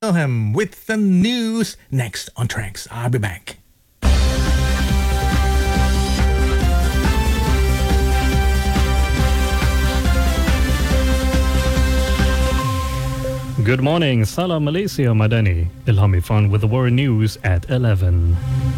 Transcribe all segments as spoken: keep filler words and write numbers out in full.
Wilhelm with the news next on Tracks. I'll be back. Good morning, Salam Malaysia Madani. Ilham Irfan with the world news at eleven.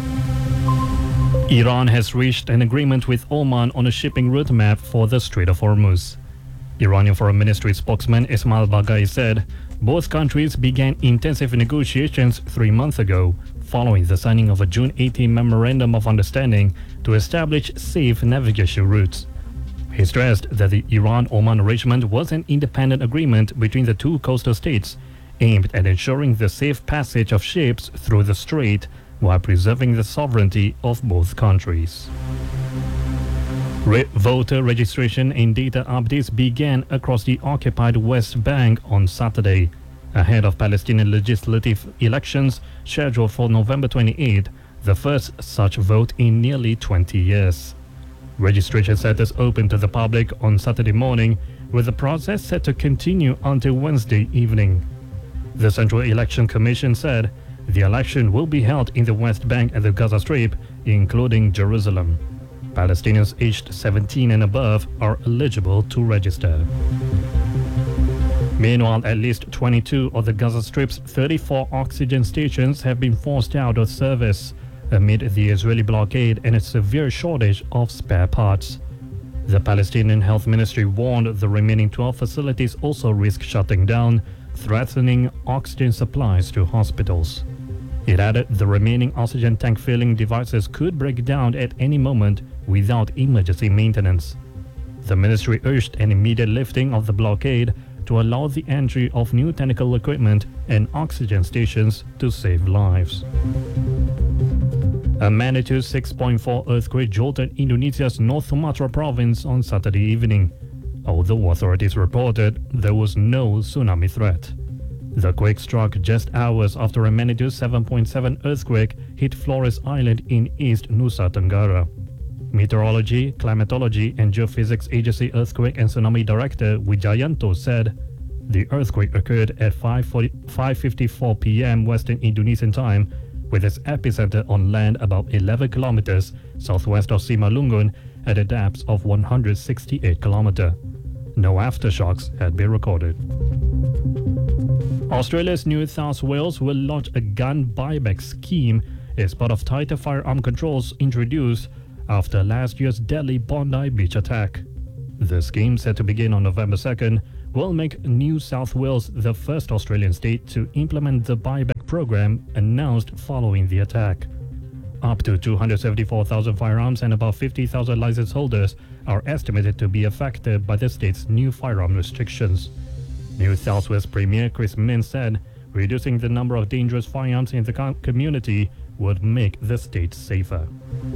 Iran has reached an agreement with Oman on a shipping route map for the Strait of Hormuz. Iranian Foreign Ministry spokesman Ismail Baghai said both countries began intensive negotiations three months ago, following the signing of a June eighteenth Memorandum of Understanding to establish safe navigation routes. He stressed that the Iran-Oman arrangement was an independent agreement between the two coastal states aimed at ensuring the safe passage of ships through the strait while preserving the sovereignty of both countries. Re- voter registration and data updates began across the occupied West Bank on Saturday, ahead of Palestinian legislative elections scheduled for November twenty-eighth, the first such vote in nearly twenty years. Registration centers opened to the public on Saturday morning, with the process set to continue until Wednesday evening. The Central Election Commission said the election will be held in the West Bank and the Gaza Strip, including Jerusalem. Palestinians aged seventeen and above are eligible to register. Meanwhile, at least twenty-two of the Gaza Strip's thirty-four oxygen stations have been forced out of service amid the Israeli blockade and a severe shortage of spare parts. The Palestinian Health Ministry warned the remaining twelve facilities also risk shutting down, threatening oxygen supplies to hospitals. It added the remaining oxygen tank filling devices could break down at any moment without emergency maintenance. The ministry urged an immediate lifting of the blockade to allow the entry of new technical equipment and oxygen stations to save lives. A magnitude six point four earthquake jolted Indonesia's North Sumatra province on Saturday evening, although authorities reported there was no tsunami threat. The quake struck just hours after a magnitude seven point seven earthquake hit Flores Island in East Nusa Tenggara. Meteorology, Climatology and Geophysics Agency Earthquake and Tsunami Director Wijayanto said the earthquake occurred at five fifty-four p m Western Indonesian time, with its epicenter on land about eleven kilometers southwest of Simalungun at a depth of one hundred sixty-eight kilometers. No aftershocks had been recorded. Australia's New South Wales will launch a gun buyback scheme as part of tighter firearm controls introduced after last year's deadly Bondi Beach attack. The scheme, set to begin on November second, will make New South Wales the first Australian state to implement the buyback program announced following the attack. Up to two hundred seventy-four thousand firearms and about fifty thousand license holders are estimated to be affected by the state's new firearm restrictions. New South Wales Premier Chris Minns said reducing the number of dangerous firearms in the com- community would make the state safer.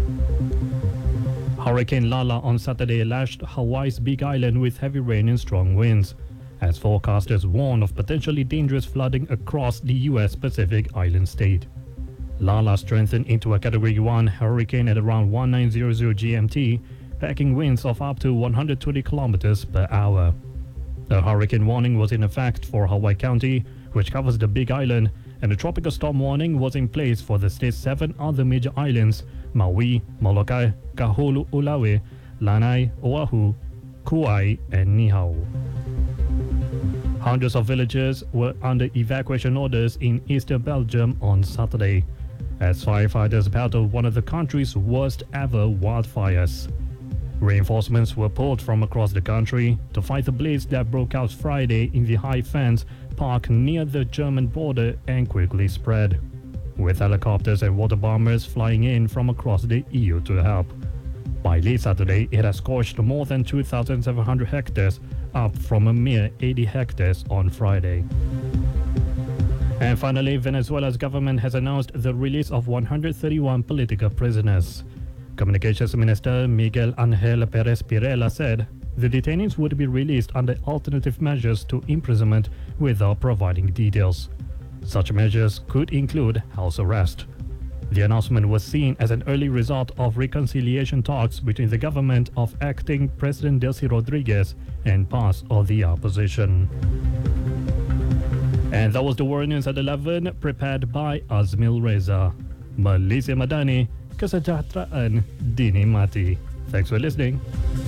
Hurricane Lala on Saturday lashed Hawaii's Big Island with heavy rain and strong winds, as forecasters warn of potentially dangerous flooding across the U S Pacific island state. Lala strengthened into a Category one hurricane at around nineteen hundred G M T, packing winds of up to one hundred twenty kilometers per hour. A hurricane warning was in effect for Hawaii County, which covers the Big Island, and a tropical storm warning was in place for the state's seven other major islands: Maui, Molokai, Kahului, Lanai, Oahu, Kauai, and Niihau. Hundreds of villagers were under evacuation orders in eastern Belgium on Saturday, as firefighters battled one of the country's worst ever wildfires. Reinforcements were pulled from across the country to fight the blaze that broke out Friday in the High Fence Park near the German border and quickly spread, with helicopters and water bombers flying in from across the E U to help. By late Saturday, it has scorched more than two thousand seven hundred hectares, up from a mere eighty hectares on Friday. And finally, Venezuela's government has announced the release of one hundred thirty-one political prisoners. Communications Minister Miguel Angel Perez Pirela said the detainees would be released under alternative measures to imprisonment without providing details. Such measures could include house arrest. The announcement was seen as an early result of reconciliation talks between the government of acting President Delcy Rodriguez and parts of the opposition. And that was the World News at eleven, prepared by Azmil Reza. Malaysia Madani, Kesejahteraan Dinikmati. Thanks for listening.